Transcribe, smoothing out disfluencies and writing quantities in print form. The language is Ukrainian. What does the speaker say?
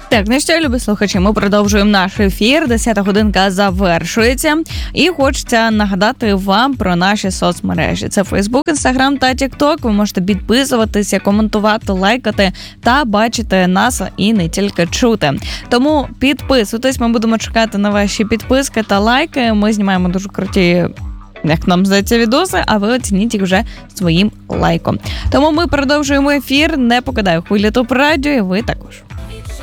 Так, ну що, любі слухачі, ми продовжуємо наш ефір, 10-та годинка завершується. І хочеться нагадати вам про наші соцмережі. Це Facebook, Instagram та TikTok. Ви можете підписуватися, коментувати, лайкати та бачити нас і не тільки чути. Тому підписуйтесь, ми будемо чекати на ваші підписки та лайки. Ми знімаємо дуже круті, як нам здається, відоси, а ви оцініть їх вже своїм лайком. Тому ми продовжуємо ефір, не покидай хвилі Топ Радіо, і ви також.